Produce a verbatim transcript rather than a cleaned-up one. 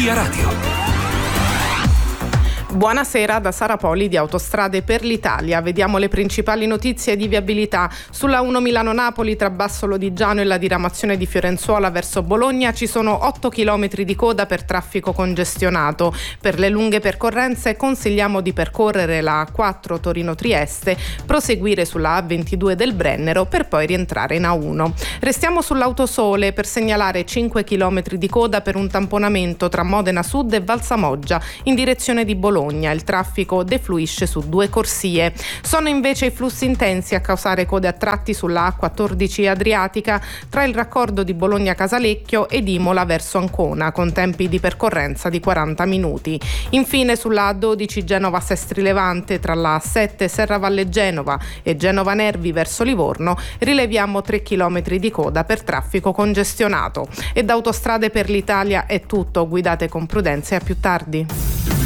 Via Radio. Buonasera da Sara Poli di Autostrade per l'Italia. Vediamo le principali notizie di viabilità. Sulla uno Milano-Napoli tra Basso Lodigiano e la diramazione di Fiorenzuola verso Bologna ci sono otto chilometri di coda per traffico congestionato. Per le lunghe percorrenze consigliamo di percorrere la A quattro Torino-Trieste, proseguire sulla A ventidue del Brennero per poi rientrare in A uno. Restiamo sull'Autosole per segnalare cinque chilometri di coda per un tamponamento tra Modena Sud e Valsamoggia in direzione di Bologna. Il traffico defluisce su due corsie. Sono invece i flussi intensi a causare code a tratti sulla A quattordici Adriatica tra il raccordo di Bologna-Casalecchio ed Imola verso Ancona, con tempi di percorrenza di quaranta minuti. Infine sulla A dodici Genova-Sestri Levante tra la A sette Serravalle Genova e Genova Nervi verso Livorno rileviamo tre chilometri di coda per traffico congestionato. E da Autostrade per l'Italia è tutto, guidate con prudenza e a più tardi.